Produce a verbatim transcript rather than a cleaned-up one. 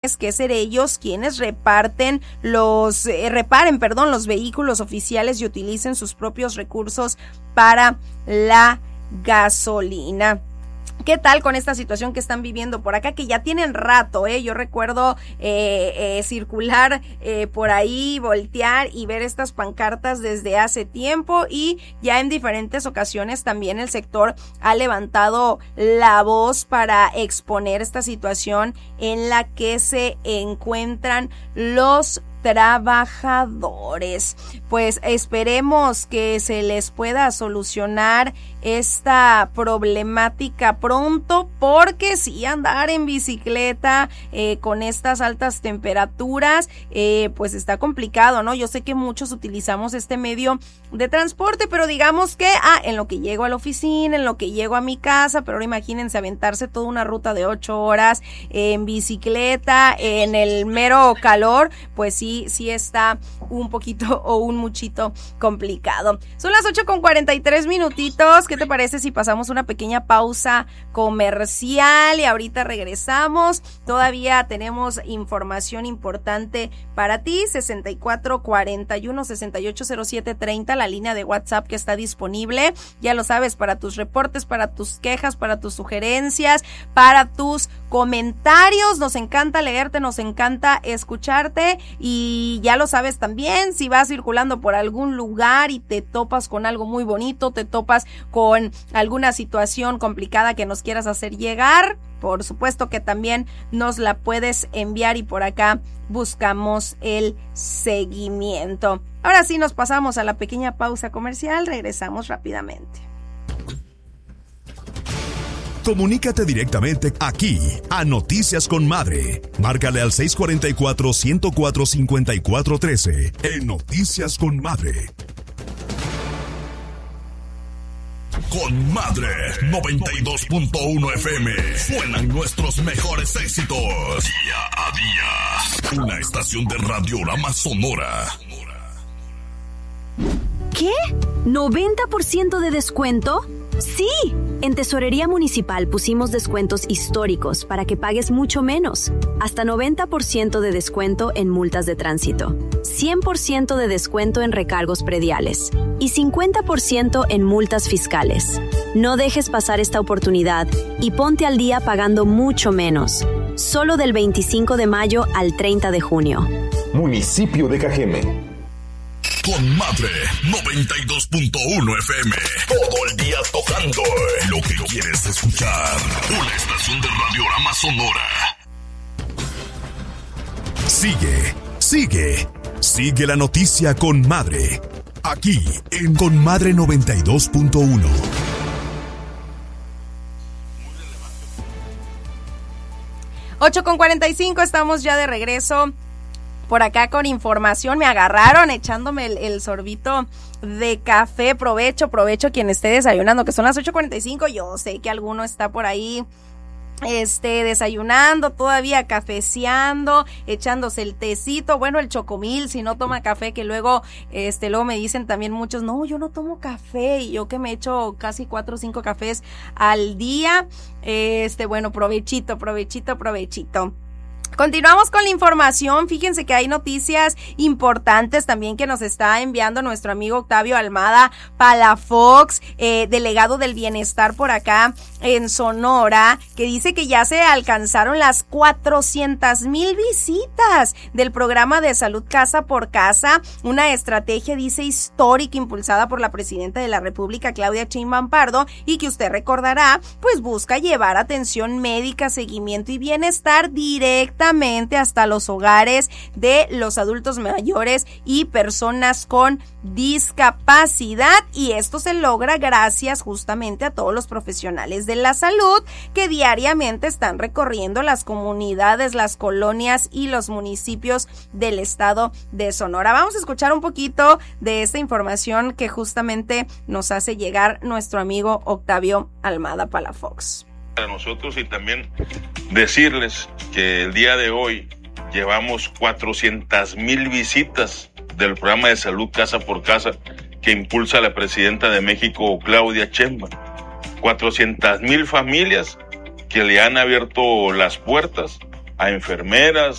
tienes que ser ellos quienes reparten los, eh, reparen, perdón, los vehículos oficiales y utilicen sus propios recursos para la gasolina. ¿Qué tal con esta situación que están viviendo por acá? Que ya tienen rato, ¿eh? Yo recuerdo eh, eh, circular eh, por ahí, voltear y ver estas pancartas desde hace tiempo, y ya en diferentes ocasiones también el sector ha levantado la voz para exponer esta situación en la que se encuentran los trabajadores. Pues esperemos que se les pueda solucionar esta problemática pronto, porque si andar en bicicleta eh, con estas altas temperaturas eh, pues está complicado, ¿no? Yo sé que muchos utilizamos este medio de transporte, pero digamos que ah, en lo que llego a la oficina, en lo que llego a mi casa, pero ahora imagínense aventarse toda una ruta de ocho horas eh, en bicicleta en el mero calor, pues sí, sí está un poquito o un muchito complicado. Son las ocho con cuarenta y tres minutitos. ¿Qué te parece si pasamos una pequeña pausa comercial y ahorita regresamos? Todavía tenemos información importante para ti. Sesenta y cuatro cuarenta y uno sesenta y ocho cero siete treinta, la línea de WhatsApp que está disponible. Ya lo sabes, para tus reportes, para tus quejas, para tus sugerencias, para tus comentarios. Nos encanta leerte, nos encanta escucharte, y ya lo sabes también, si vas circulando por algún lugar y te topas con algo muy bonito, te topas con alguna situación complicada que nos quieras hacer llegar, por supuesto que también nos la puedes enviar y por acá buscamos el seguimiento. Ahora sí nos pasamos a la pequeña pausa comercial, regresamos rápidamente. Comunícate directamente aquí a Noticias con Madre. Márcale al seis cuatro cuatro, uno cero cuatro, cinco cuatro uno tres en Noticias con Madre. Con Madre noventa y dos punto uno F M suenan nuestros mejores éxitos. Día a día. Una estación de Radiorama Sonora. ¿Qué? ¿noventa por ciento de descuento? ¡Sí! En Tesorería Municipal pusimos descuentos históricos para que pagues mucho menos. Hasta noventa por ciento de descuento en multas de tránsito, cien por ciento de descuento en recargos prediales y cincuenta por ciento en multas fiscales. No dejes pasar esta oportunidad y ponte al día pagando mucho menos. Solo del veinticinco de mayo al treinta de junio. Municipio de Cajeme. Con Madre noventa y dos punto uno F M. Todo el día tocando lo que quieres escuchar. Una estación de Radiorama Sonora. Sigue, sigue, sigue la noticia con Madre. Aquí en Con Madre noventa y dos punto uno. ocho con cuarenta y cinco, estamos ya de regreso. Por acá con información, me agarraron echándome el, el sorbito de café. Provecho, provecho quien esté desayunando, que son las ocho cuarenta y cinco. Yo sé que alguno está por ahí este desayunando, todavía cafeceando, echándose el tecito, bueno, el chocomil, si no toma café, que luego este luego me dicen también muchos, no, yo no tomo café, y yo que me echo casi cuatro o cinco cafés al día. Este, bueno, provechito, provechito, provechito. Continuamos con la información. Fíjense que hay noticias importantes también que nos está enviando nuestro amigo Octavio Almada Palafox, eh, delegado del bienestar por acá en Sonora, que dice que ya se alcanzaron las cuatrocientas mil visitas del programa de salud casa por casa, una estrategia, dice, histórica impulsada por la presidenta de la República, Claudia Sheinbaum Pardo, y que usted recordará, pues busca llevar atención médica, seguimiento y bienestar directamente hasta los hogares de los adultos mayores y personas con discapacidad, y esto se logra gracias justamente a todos los profesionales de la salud que diariamente están recorriendo las comunidades, las colonias y los municipios del estado de Sonora. Vamos a escuchar un poquito de esta información que justamente nos hace llegar nuestro amigo Octavio Almada Palafox. A nosotros, y también decirles que el día de hoy llevamos cuatrocientas mil visitas del programa de salud casa por casa que impulsa la presidenta de México, Claudia Sheinbaum. cuatrocientas mil familias que le han abierto las puertas a enfermeras,